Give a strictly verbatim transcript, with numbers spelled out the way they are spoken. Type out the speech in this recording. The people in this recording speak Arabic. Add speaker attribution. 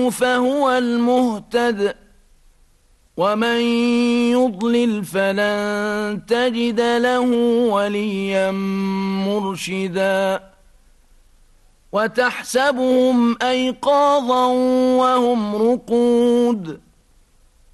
Speaker 1: فهو المهتد ومن يضلل فلن تجد له وليا مرشدا وتحسبهم أيقاظا وهم رقود